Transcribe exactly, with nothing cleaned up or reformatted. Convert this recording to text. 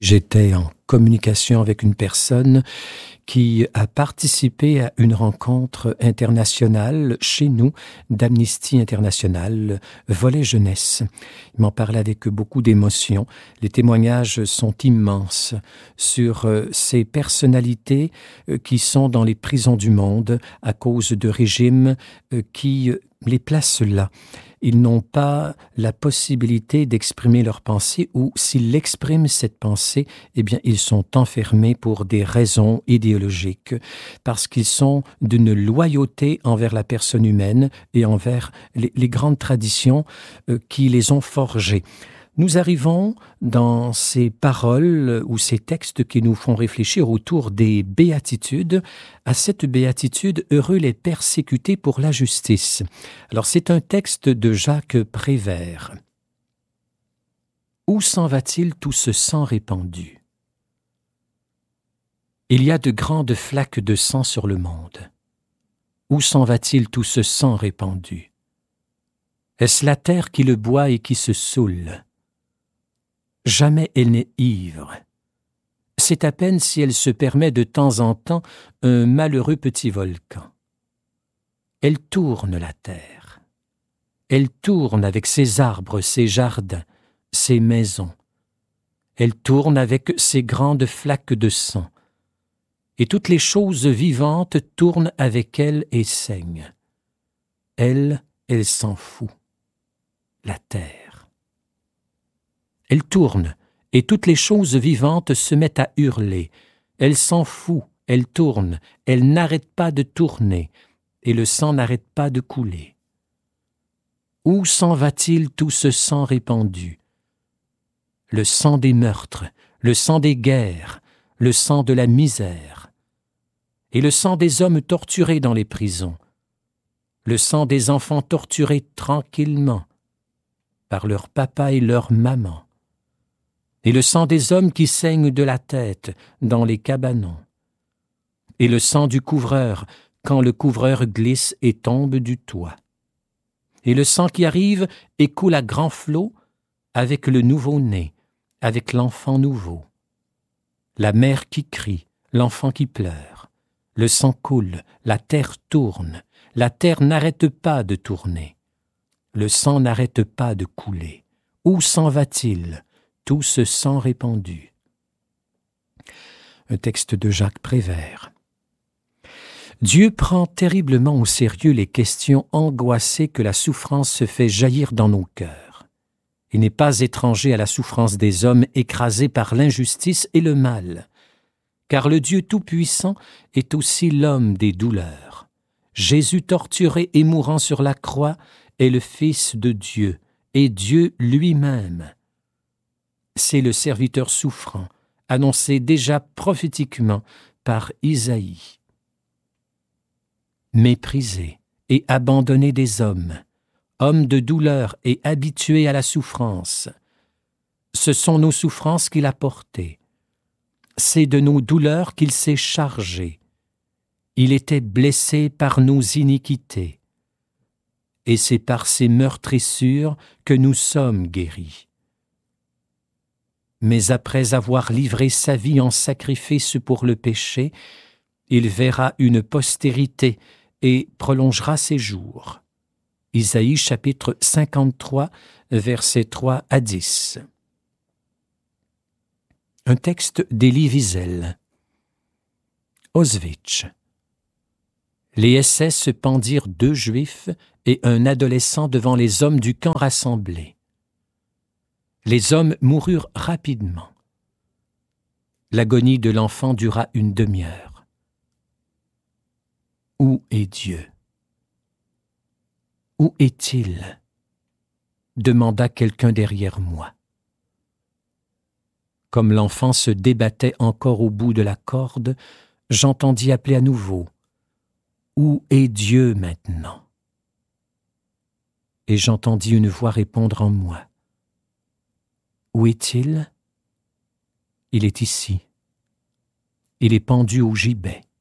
J'étais en communication avec une personne qui a participé à une rencontre internationale chez nous d'Amnesty International, volet jeunesse. Il m'en parlait avec beaucoup d'émotion. Les témoignages sont immenses sur ces personnalités qui sont dans les prisons du monde à cause de régimes qui les placent là. Ils n'ont pas la possibilité d'exprimer leurs pensées ou s'ils expriment cette pensée, eh bien, ils sont enfermés pour des raisons idéologiques, parce qu'ils sont d'une loyauté envers la personne humaine et envers les, les grandes traditions euh, qui les ont forgés. Nous arrivons dans ces paroles ou ces textes qui nous font réfléchir autour des béatitudes, à cette béatitude « Heureux les persécutés pour la justice ». Alors c'est un texte de Jacques Prévert. « Où s'en va-t-il tout ce sang répandu ? Il y a de grandes flaques de sang sur le monde. Où s'en va-t-il tout ce sang répandu ? Est-ce la terre qui le boit et qui se saoule ? Jamais elle n'est ivre. C'est à peine si elle se permet de temps en temps un malheureux petit volcan. Elle tourne la terre. Elle tourne avec ses arbres, ses jardins, ses maisons. Elle tourne avec ses grandes flaques de sang. Et toutes les choses vivantes tournent avec elle et saignent. Elle, elle s'en fout. La terre. Elle tourne, et toutes les choses vivantes se mettent à hurler. Elle s'en fout, elle tourne, elle n'arrête pas de tourner, et le sang n'arrête pas de couler. Où s'en va-t-il tout ce sang répandu ? Le sang des meurtres, le sang des guerres, le sang de la misère, et le sang des hommes torturés dans les prisons, le sang des enfants torturés tranquillement par leur papa et leur maman, et le sang des hommes qui saignent de la tête dans les cabanons, et le sang du couvreur quand le couvreur glisse et tombe du toit, et le sang qui arrive et coule à grands flots avec le nouveau-né, avec l'enfant nouveau, la mère qui crie, l'enfant qui pleure, le sang coule, la terre tourne, la terre n'arrête pas de tourner, le sang n'arrête pas de couler. Où s'en va-t-il ? Tout ce sang répandu. Un texte de Jacques Prévert. Dieu prend terriblement au sérieux les questions angoissées que la souffrance se fait jaillir dans nos cœurs. Il n'est pas étranger à la souffrance des hommes écrasés par l'injustice et le mal, car le Dieu Tout-Puissant est aussi l'homme des douleurs. Jésus torturé et mourant sur la croix est le Fils de Dieu, et Dieu lui-même. C'est le serviteur souffrant, annoncé déjà prophétiquement par Isaïe. Méprisé et abandonné des hommes, homme de douleur et habitué à la souffrance, ce sont nos souffrances qu'il a portées. C'est de nos douleurs qu'il s'est chargé. Il était blessé par nos iniquités. Et c'est par ses meurtrissures que nous sommes guéris. Mais après avoir livré sa vie en sacrifice pour le péché, il verra une postérité et prolongera ses jours. Isaïe chapitre cinquante-trois, versets trois à dix. Un texte d'Élie Wiesel. Auschwitz. Les S S pendirent deux Juifs et un adolescent devant les hommes du camp rassemblés. Les hommes moururent rapidement. L'agonie de l'enfant dura une demi-heure. Où est Dieu ? Où est-il ? Demanda quelqu'un derrière moi. Comme l'enfant se débattait encore au bout de la corde, j'entendis appeler à nouveau. Où est Dieu maintenant ? Et j'entendis une voix répondre en moi. Où est-il ? Il est ici. Il est pendu au gibet.